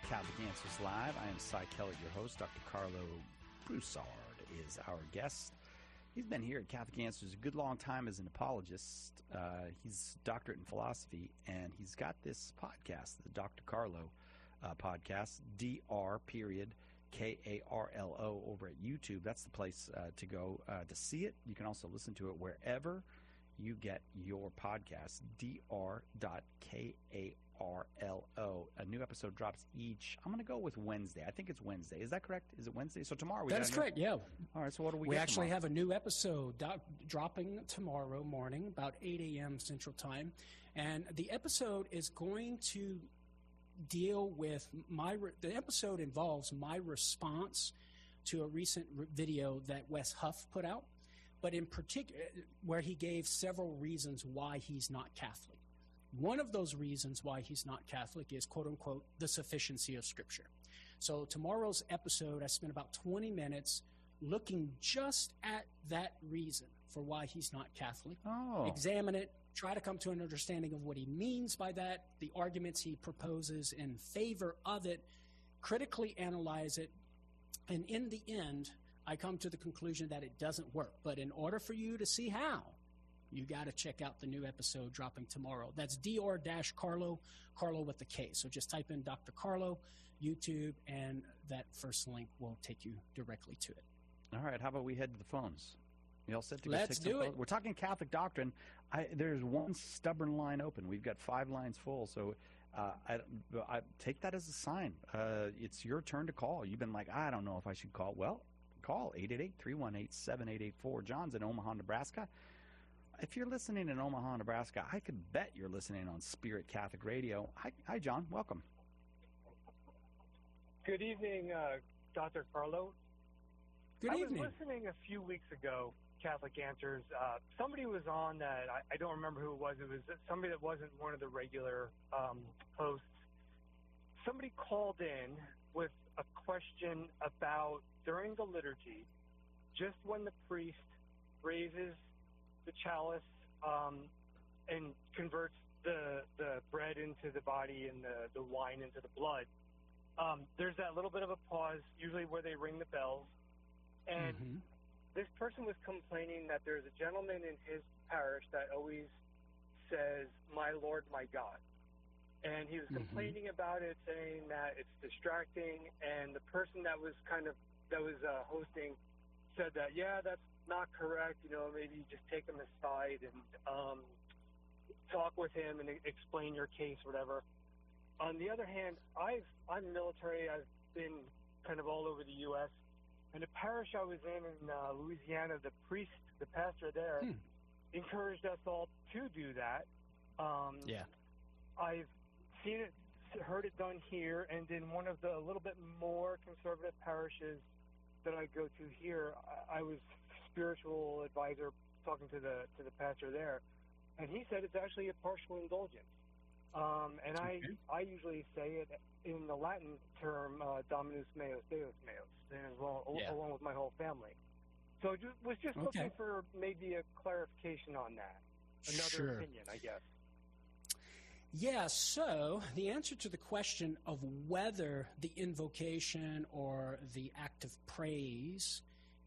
Catholic Answers Live. I am Cy Kellett, your host. Dr. Carlo Broussard is our guest. He's been here at Catholic Answers a good long time as an apologist. He's a doctorate in philosophy, and he's got this podcast, the Dr. Carlo podcast, Dr.Karlo, over at YouTube. That's the place to go to see it. You can also listen to it wherever you get your podcast, Dr.Karlo. A new episode drops each, I'm going to go with Wednesday. I think it's Wednesday. Is that correct? Is it Wednesday? So tomorrow. That is correct, yeah. All right, so what do we We get actually tomorrow? have a new episode dropping tomorrow morning, about 8 a.m. Central Time. And the episode is going to deal with the episode involves my response to a recent video that Wes Huff put out, but in particular, where he gave several reasons why he's not Catholic. One of those reasons why he's not Catholic is, quote unquote, the sufficiency of Scripture. So tomorrow's episode, I spent about 20 minutes looking just at that reason for why he's not Catholic. Examine it, try to come to an understanding of what he means by that, the arguments he proposes in favor of it, critically analyze it, and in the end, I come to the conclusion that it doesn't work. But in order for you to see how, you got to check out the new episode dropping tomorrow. That's Dr.Karlo, Carlo with the K. So just type in Dr. Carlo, YouTube, and that first link will take you directly to it. All right, how about we head to the phones? You all set to go Let's do it. We're talking Catholic doctrine. There's one stubborn line open. We've got 5 lines full, so I take that as a sign. It's your turn to call. You've been like, I don't know if I should call. Well, call 888-318-7884. John's in Omaha, Nebraska. If you're listening in Omaha, Nebraska, I could bet you're listening on Spirit Catholic Radio. Hi, John. Welcome. Good evening, Dr. Carlo. Good evening. I was listening a few weeks ago, Catholic Answers. Somebody was on that. I don't remember who it was. It was somebody that wasn't one of the regular hosts. Somebody called in with a question about, during the liturgy, just when the priest raises the chalice and converts the bread into the body and the wine into the blood, there's that little bit of a pause, usually where they ring the bells. And this person was complaining that there's a gentleman in his parish that always says, "My Lord, my God." And he was complaining about it, saying that it's distracting. And the person that was hosting said that, yeah, that's not correct. Maybe just take him aside and talk with him and explain your case, whatever. On the other hand, I'm military. I've been kind of all over the U.S. And the parish I was in Louisiana, the pastor there, encouraged us all to do that. I've seen it, heard it done here, and in one of the a little bit more conservative parishes that I go to here, I was spiritual advisor talking to the pastor there, and he said it's actually a partial indulgence. And I usually say it in the Latin term, Dominus meus, Deus meus, along with my whole family. So was just looking for maybe a clarification on that. Another opinion, I guess. Yeah, so the answer to the question of whether the invocation or the act of praise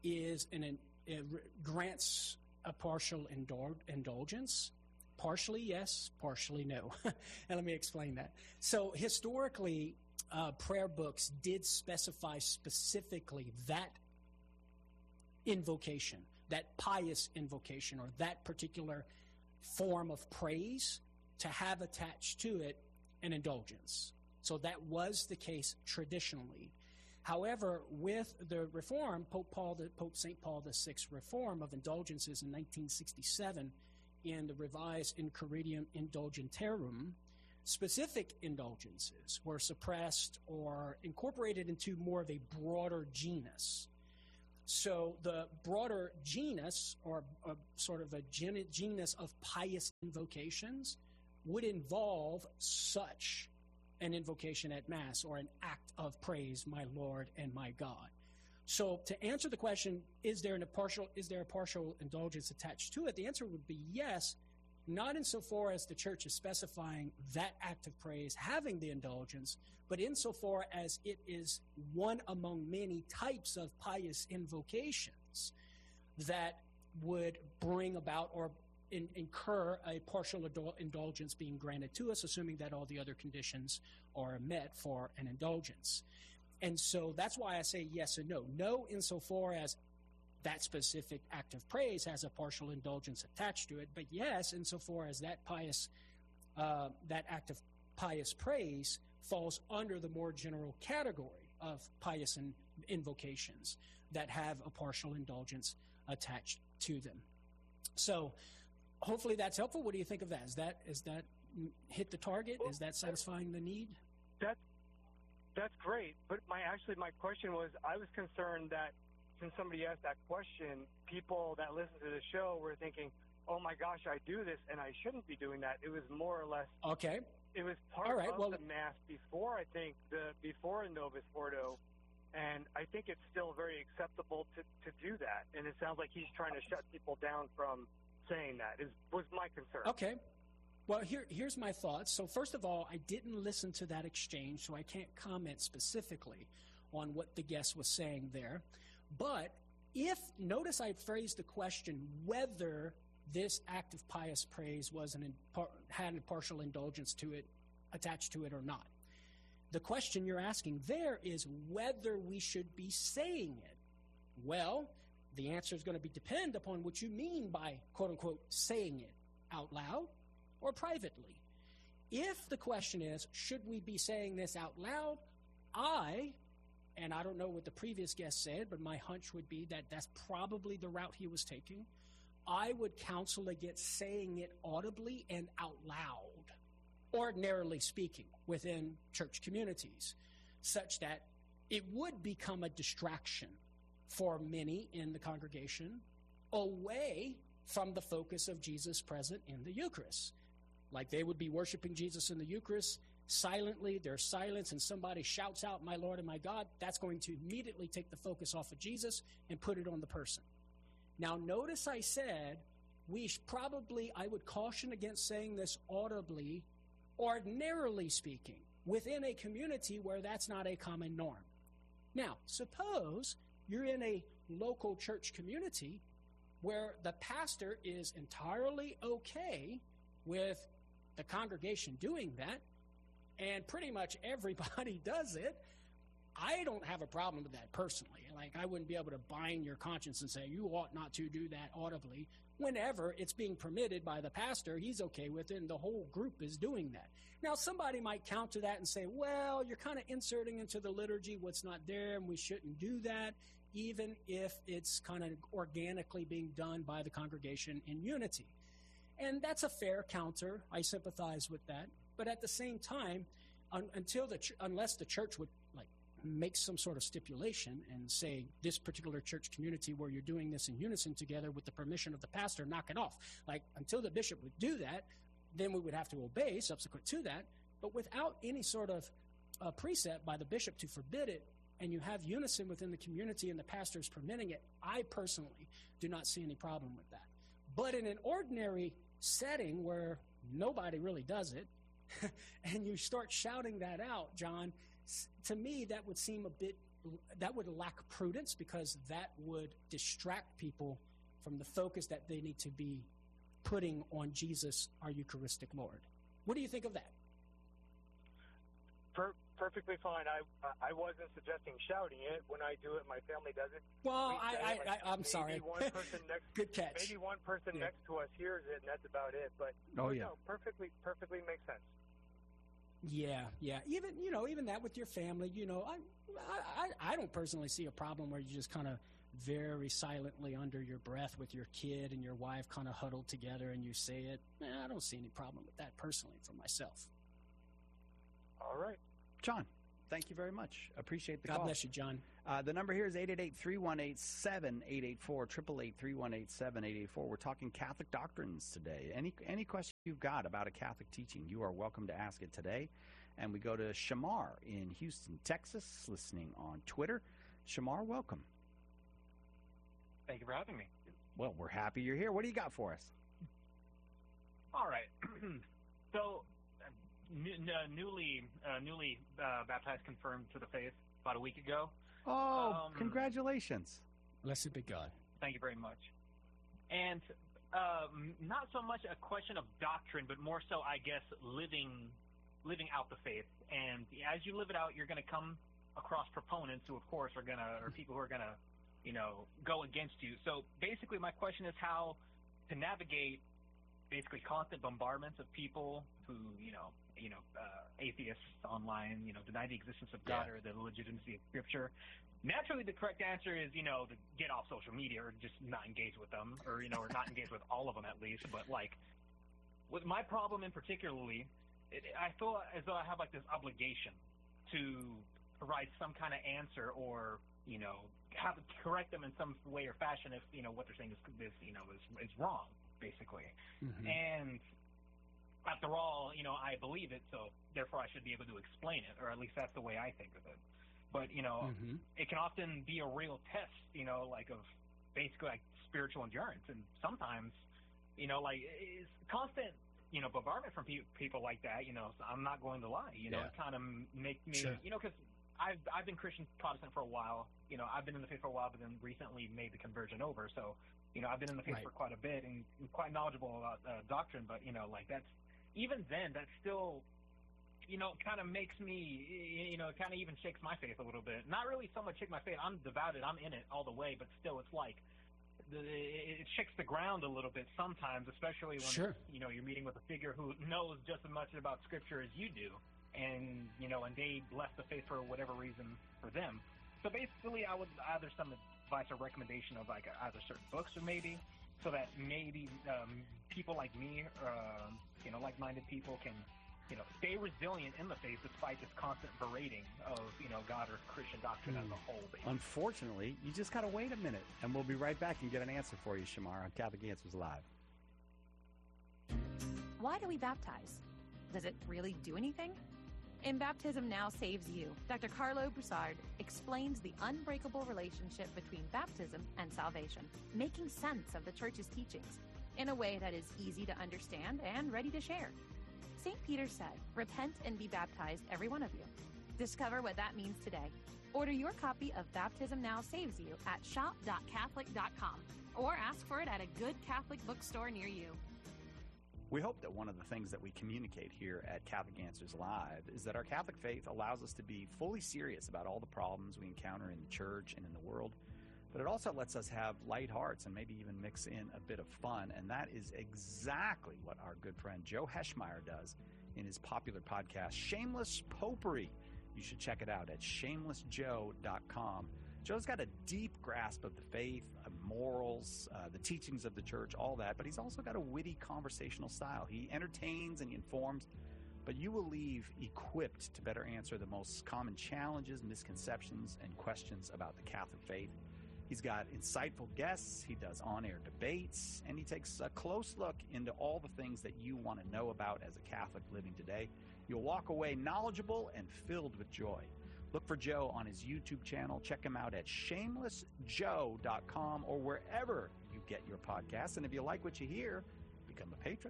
grants a partial indulgence. Partially yes, partially no. And let me explain that. So historically, prayer books did specify specifically that invocation, that pious invocation, or that particular form of praise to have attached to it an indulgence. So that was the case traditionally. However, with the reform, Pope St. Paul VI reform of indulgences in 1967, in the revised Incurrentium Indulgentiarum, specific indulgences were suppressed or incorporated into more of a broader genus. So the broader genus, or sort of a genus of pious invocations, would involve such an invocation at Mass or an act of praise, my Lord and my God. So to answer the question, is there a partial indulgence attached to it? The answer would be yes, not insofar as the church is specifying that act of praise having the indulgence, but insofar as it is one among many types of pious invocations that would bring about or incur a partial indulgence being granted to us, assuming that all the other conditions are met for an indulgence. And so that's why I say yes and no. No, insofar as that specific act of praise has a partial indulgence attached to it, but yes, insofar as that act of pious praise falls under the more general category of pious invocations that have a partial indulgence attached to them. So hopefully that's helpful. What do you think of that? Is that hit the target? Is that satisfying the need? That's great. But my question was, I was concerned that since somebody asked that question, people that listen to the show were thinking, oh my gosh, I do this and I shouldn't be doing that. It was more or less. Okay. It was part of the Mass before, I think, before Novus Ordo. And I think it's still very acceptable to do that. And it sounds like he's trying to shut people down from saying that, was my concern. Okay. Well, here's my thoughts. So first of all, I didn't listen to that exchange, so I can't comment specifically on what the guest was saying there. But notice I phrased the question whether this act of pious praise had a partial indulgence to it, attached to it or not. The question you're asking there is whether we should be saying it. Well, the answer is going to depend upon what you mean by, quote unquote, saying it out loud or privately. If the question is, should we be saying this out loud? And I don't know what the previous guest said, but my hunch would be that that's probably the route he was taking. I would counsel against saying it audibly and out loud, ordinarily speaking, within church communities, such that it would become a distraction for many in the congregation away from the focus of Jesus present in the Eucharist. Like they would be worshiping Jesus in the Eucharist silently, there's silence, and somebody shouts out, "My Lord and my God," that's going to immediately take the focus off of Jesus and put it on the person. Now, notice I said I would caution against saying this audibly, ordinarily speaking, within a community where that's not a common norm. Now, suppose you're in a local church community where the pastor is entirely okay with the congregation doing that, and pretty much everybody does it. I don't have a problem with that personally. Like, I wouldn't be able to bind your conscience and say, you ought not to do that audibly. Whenever it's being permitted by the pastor, he's okay with it, and the whole group is doing that. Now, somebody might counter that and say, well, you're kind of inserting into the liturgy what's not there, and we shouldn't do that, even if it's kind of organically being done by the congregation in unity. And that's a fair counter. I sympathize with that. But at the same time, unless the church would make some sort of stipulation and say, this particular church community where you're doing this in unison together with the permission of the pastor, knock it off. Until the bishop would do that, then we would have to obey subsequent to that. But without any sort of precept by the bishop to forbid it, and you have unison within the community and the pastor is permitting it, I personally do not see any problem with that. But in an ordinary setting where nobody really does it, and you start shouting that out, John, to me that would lack prudence, because that would distract people from the focus that they need to be putting on Jesus, our Eucharistic Lord. What do you think of that? Perfectly fine. I wasn't suggesting shouting it. When I do it, my family does it. Well, I'm sorry. One person next, Good catch. Maybe one person next to us hears it, and that's about it. But no, perfectly makes sense. Yeah. Even that with your family, I don't personally see a problem where you just kind of very silently under your breath with your kid and your wife kind of huddled together and you say it. I don't see any problem with that personally for myself. All right. John, thank you very much. Appreciate the call. God bless you, John. The number here is 888-318-7884, 888-318-7884. We're talking Catholic doctrines today. Any question you've got about a Catholic teaching, you are welcome to ask it today. And we go to Shamar in Houston, Texas, listening on Twitter. Shamar, welcome. Thank you for having me. Well, we're happy you're here. What do you got for us? All right. So, newly baptized, confirmed to the faith about a week ago. Oh, congratulations. Blessed be God. Thank you very much. And not so much a question of doctrine, but more so, I guess, living out the faith. And as you live it out, you're going to come across proponents who, of course, are people who are going to, go against you. So basically, my question is how to navigate basically constant bombardments of people who, atheists online, deny the existence of God or the legitimacy of Scripture. Naturally, the correct answer is, to get off social media or just not engage with them, or or not engage with all of them at least. But with my problem in particularly, I feel as though I have this obligation to provide some kind of answer, or have to correct them in some way or fashion if what they're saying is wrong, basically. Mm-hmm. And after all, I believe it, so therefore I should be able to explain it, or at least that's the way I think of it. But Mm-hmm. it can often be a real test, of basically spiritual endurance, and sometimes, it's constant, bombardment from people like that. So I'm not going to lie. It kind of make me, Sure. Because I've been Christian Protestant for a while. I've been in the faith for a while, but then recently made the conversion over. So, I've been in the faith Right. for quite a bit and quite knowledgeable about doctrine. But that's even then, that's still. Kind of makes me, kind of even shakes my faith a little bit. Not really so much shake my faith. I'm devoted. I'm in it all the way. But still, it's it shakes the ground a little bit sometimes, especially when, Sure. You're meeting with a figure who knows just as much about Scripture as you do. And, and they left the faith for whatever reason for them. So basically, I would either some advice or recommendation of either certain books or maybe, so that maybe people like me, like-minded people can, stay resilient in the faith despite this constant berating of, God or Christian doctrine as a whole. Basically. Unfortunately, you just got to wait a minute, and we'll be right back and get an answer for you, Shamar, on Catholic Answers Live. Why do we baptize? Does it really do anything? In Baptism Now Saves You, Dr. Carlo Broussard explains the unbreakable relationship between baptism and salvation, making sense of the Church's teachings in a way that is easy to understand and ready to share. St. Peter said, "Repent and be baptized, every one of you." Discover what that means today. Order your copy of Baptism Now Saves You at shop.catholic.com or ask for it at a good Catholic bookstore near you. We hope that one of the things that we communicate here at Catholic Answers Live is that our Catholic faith allows us to be fully serious about all the problems we encounter in the church and in the world, but it also lets us have light hearts and maybe even mix in a bit of fun, and that is exactly what our good friend Joe Heschmeyer does in his popular podcast, Shameless Popery. You should check it out at shamelessjoe.com. Joe's got a deep grasp of the faith, of morals, the teachings of the church, all that, but he's also got a witty conversational style. He entertains and he informs, but you will leave equipped to better answer the most common challenges, misconceptions, and questions about the Catholic faith. He's got insightful guests, he does on-air debates, and he takes a close look into all the things that you want to know about as a Catholic living today. You'll walk away knowledgeable and filled with joy. Look for Joe on his YouTube channel. Check him out at shamelessjoe.com or wherever you get your podcasts. And if you like what you hear, become a patron.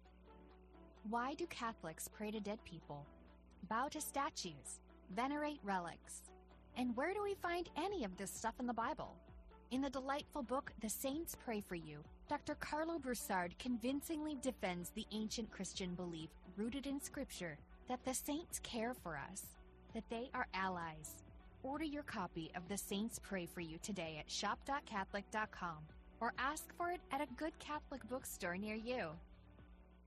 Why do Catholics pray to dead people, bow to statues, venerate relics? And where do we find any of this stuff in the Bible? In the delightful book, The Saints Pray for You, Dr. Carlo Broussard convincingly defends the ancient Christian belief rooted in Scripture that the saints care for us, that they are allies. Order your copy of The Saints Pray for You today at shop.catholic.com or ask for it at a good Catholic bookstore near you.